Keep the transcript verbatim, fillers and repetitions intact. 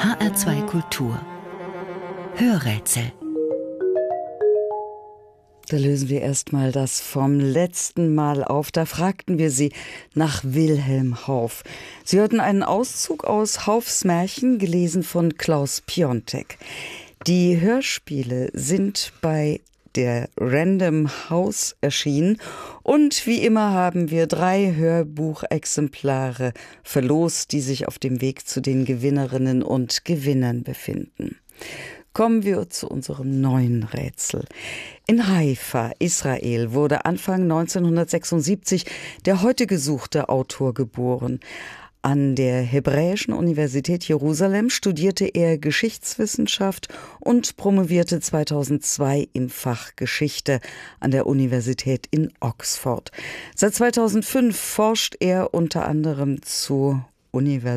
H R zwei Kultur Hörrätsel. Da lösen wir erstmal das vom letzten Mal auf. Da fragten wir Sie nach Wilhelm Hauff. Sie hörten einen Auszug aus Hauffs Märchen, gelesen von Klaus Piontek. Die Hörspiele sind bei der Random House erschienen und wie immer haben wir drei Hörbuchexemplare verlost, die sich auf dem Weg zu den Gewinnerinnen und Gewinnern befinden. Kommen wir zu unserem neuen Rätsel. In Haifa, Israel, wurde Anfang neunzehnhundertsechsundsiebzig der heute gesuchte Autor geboren. An der Hebräischen Universität Jerusalem studierte er Geschichtswissenschaft und promovierte zweitausendzwei im Fach Geschichte an der Universität in Oxford. Seit zweitausendfünf forscht er unter anderem zur Universität